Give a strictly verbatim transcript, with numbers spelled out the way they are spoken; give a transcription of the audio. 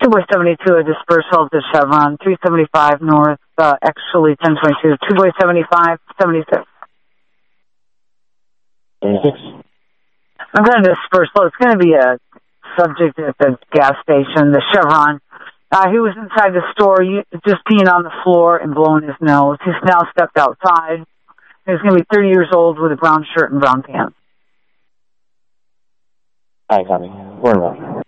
two boy seventy-two, a dispersal of the Chevron, three seventy-five north, uh, actually ten twenty-two, two boy seventy-five, seventy-six. seventy-six. I'm going to disperse. So it's going to be a subject at the gas station, the Chevron. Uh, he was inside the store, just peeing on the floor and blowing his nose. He's now stepped outside. He's going to be thirty years old with a brown shirt and brown pants. Hi, copy. We're in